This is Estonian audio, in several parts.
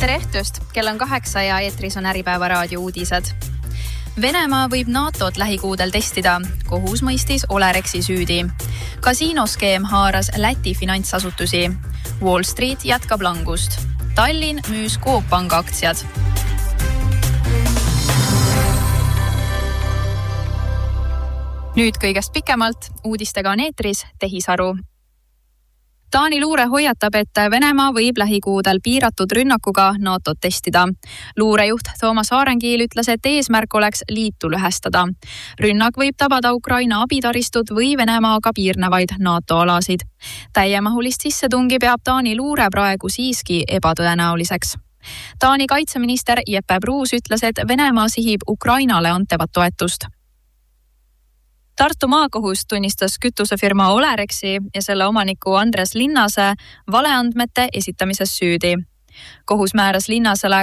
Tere õhtust, kell on 8 ja eetris on Äripäeva raadio uudised. Venemaa võib NATOt lähikuudel testida. Kohus mõistis Olerexi süüdi. Kasiinoskeem haaras Läti finantsasutusi. Wall Street jätkab langust. Tallinn müüs Coop Panga aktsiad. Nüüd kõigest pikemalt, uudistega on eetris Tehisaru. Taani luure hoiatab, et Venemaa võib lähikuudel piiratud rünnakuga NATOt testida. Luurejuht Toomas Aarenkiil ütles, et eesmärk oleks liitu lõhestada. Rünnak võib tabada Ukraina abitaristut või Venemaaga piirnevaid NATO-alasid. Täiemahulist sissetungi peab Taani luure praegu siiski ebatõenäoliseks. Taani kaitseminister Jeppe Bruus ütles, et Venemaa sihib Ukrainale antavat toetust. Tartu maakohus tunnistas kütusefirma Olerexi ja selle omaniku Andres Linnase valeandmete esitamises süüdi. Kohus määras Linnasele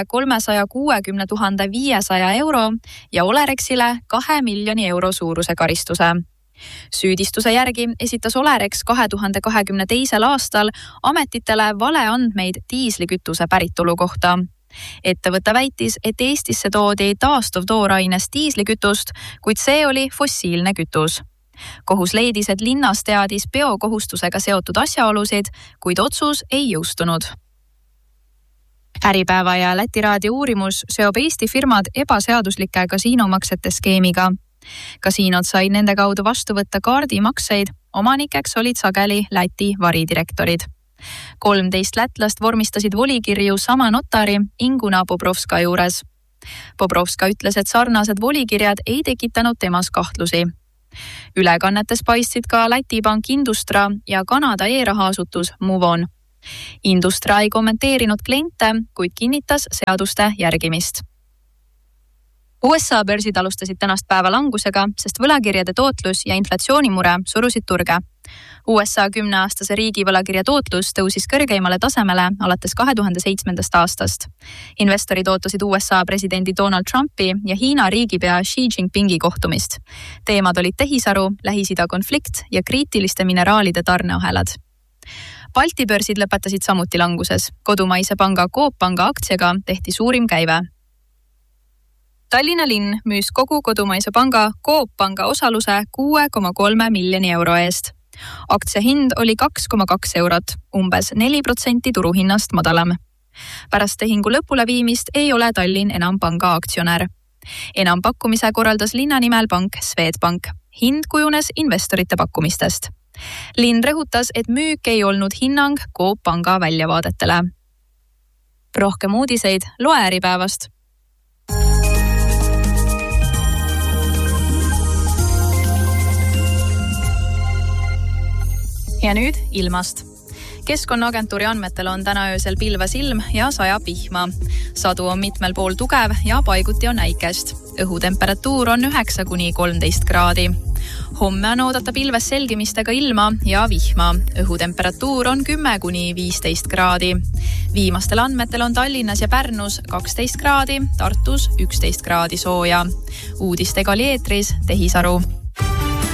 360 500 euro ja Olerexile 2 miljoni euro suuruse karistuse. Süüdistuse järgi esitas Olerex 2022. aastal ametitele valeandmeid diislikütuse päritolu kohta. Ettevõte väitis, et Eestisse toodi taastuv tooraines diislikütust, kuid see oli fossiilne kütus. Kohus leidis, et Linnas teadis biokohustusega seotud asjaolusid, kuid otsus ei jõustunud. Äripäeva ja Läti raadio uurimus seob Eesti firmad ebaseaduslike kasiinomaksete skeemiga. Kasiinod said nende kaudu vastu võtta kaardimakseid, omanikeks olid sageli Läti varidirektorid. 13 lätlast vormistasid volikirju sama notari Inguna Bobrovska juures. Bobrovska ütles, et sarnased volikirjad ei tekitanud temas kahtlusi. Ülekannetes paistsid ka Läti pank Industra ja Kanada e-rahaasutus Movon. Industra ei kommenteerinud kliente, kuid kinnitas seaduste järgimist. USA börsid alustasid tänast päeva langusega, sest võlakirjade tootlus ja inflatsioonimure surusid turge. USA 10-aastase riigivõlakirja tootlus tõusis kõrgeimale tasemele alates 2007. aastast. Investorid ootasid USA presidendi Donald Trumpi ja Hiina riigipea Xi Jinpingi kohtumist. Teemad olid tehisaru, Lähis-Ida konflikt ja kriitiliste mineraalide tarneahelad. Balti börsid lõpetasid samuti languses. Kodumaise panga Coop Panga aktsiaga tehti suurim käive. Tallinna linn müüs kogu kodumaise panga Coop Panga osaluse 6,3 miljoni euro eest. Aktsia hind oli 2,2 eurot, umbes 4% turuhinnast madalam. Pärast tehingu lõpule viimist ei ole Tallinn enam panga aktsionär. Enampakkumise korraldas linna nimel pank Swedbank. Hind kujunes investorite pakkumistest. Linn rõhutas, et müük ei olnud hinnang Coop Panga väljavaadetele. Rohkem uudiseid loe Äripäevast. Ja nüüd ilmast. Keskkonnaagentuuri andmetel on täna öösel pilves ilm ja sajab vihma. Sadu on mitmel pool tugev ja paiguti on äikest. Õhutemperatuur on 9–13 kraadi. Homme on oodata pilves selgimistega ilma ja vihma. Õhutemperatuur on 10–15 kraadi. Viimastel andmetel on Tallinnas ja Pärnus 12 kraadi, Tartus 11 kraadi sooja. Uudistega oli eetris Tehisaru.